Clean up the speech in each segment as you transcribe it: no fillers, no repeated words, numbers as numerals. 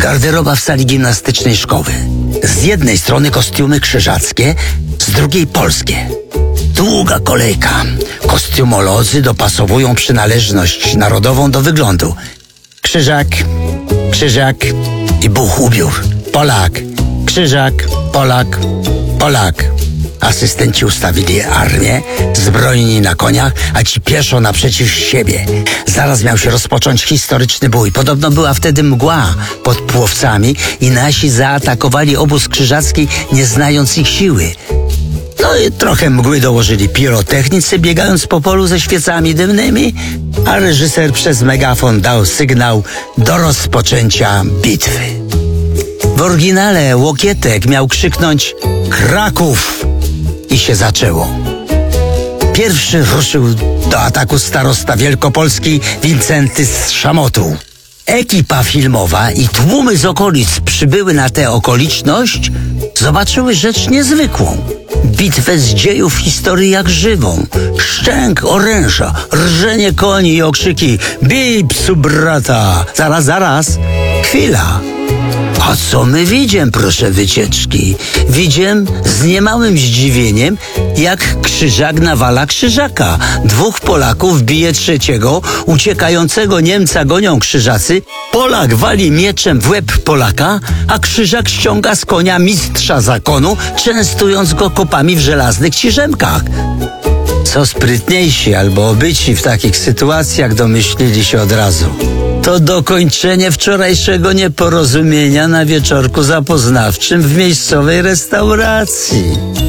Garderoba w sali gimnastycznej szkoły. Z jednej strony kostiumy krzyżackie, z drugiej polskie. Długa kolejka. Kostiumolodzy dopasowują przynależność narodową do wyglądu. Krzyżak, krzyżak i buch-ubiór. Polak, krzyżak, Polak, Polak. Asystenci ustawili armię, zbrojni na koniach, a ci pieszo naprzeciw siebie. Zaraz miał się rozpocząć historyczny bój. Podobno była wtedy mgła pod Płowcami i nasi zaatakowali obóz krzyżacki, nie znając ich siły. No i trochę mgły dołożyli pirotechnicy, biegając po polu ze świecami dymnymi, a reżyser przez megafon dał sygnał do rozpoczęcia bitwy. W oryginale Łokietek miał krzyknąć Kraków i się zaczęło. Pierwszy ruszył do ataku starosta wielkopolski Wincenty z Szamotu. Ekipa filmowa i tłumy z okolic przybyły na tę okoliczność, zobaczyły rzecz niezwykłą. Bitwę z dziejów historii jak żywą. Szczęk oręża, rżenie koni i okrzyki bij psu brata. Zaraz, chwila. A co my widziem, proszę wycieczki? Widziem z niemałym zdziwieniem, jak krzyżak nawala krzyżaka. Dwóch Polaków bije trzeciego, uciekającego Niemca gonią krzyżacy, Polak wali mieczem w łeb Polaka, a krzyżak ściąga z konia mistrza zakonu, częstując go kopami w żelaznych ciżemkach. Co sprytniejsi albo obyci w takich sytuacjach domyślili się od razu. To dokończenie wczorajszego nieporozumienia na wieczorku zapoznawczym w miejscowej restauracji.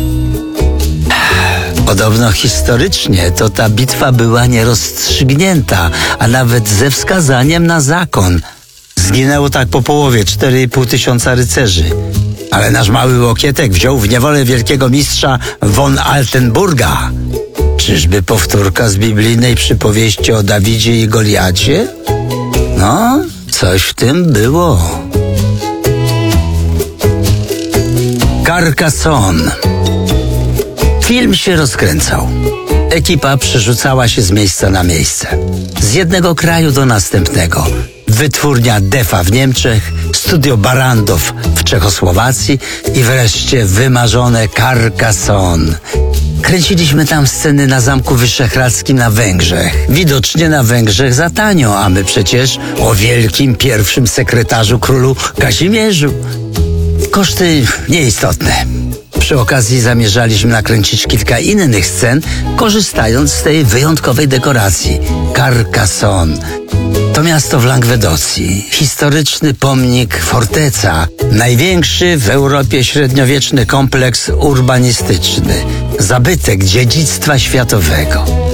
Podobno historycznie to ta bitwa była nierozstrzygnięta, a nawet ze wskazaniem na zakon. Zginęło tak po połowie 4,5 tysiąca rycerzy. Ale nasz mały Łokietek wziął w niewolę wielkiego mistrza von Altenburga. Czyżby powtórka z biblijnej przypowieści o Dawidzie i Goliacie? No, coś w tym było. Carcassonne. Film się rozkręcał. Ekipa przerzucała się z miejsca na miejsce. Z jednego kraju do następnego. Wytwórnia Defa w Niemczech, studio Barandow w Czechosłowacji i wreszcie wymarzone Carcassonne. Kręciliśmy tam sceny na Zamku Wyszehradzkim na Węgrzech. Widocznie na Węgrzech za tanio, a my przecież o wielkim pierwszym sekretarzu królu Kazimierzu. Koszty nieistotne. Przy okazji zamierzaliśmy nakręcić kilka innych scen, korzystając z tej wyjątkowej dekoracji. Carcassonne. To miasto w Langwedocji. Historyczny pomnik forteca. Największy w Europie średniowieczny kompleks urbanistyczny. Zabytek dziedzictwa światowego.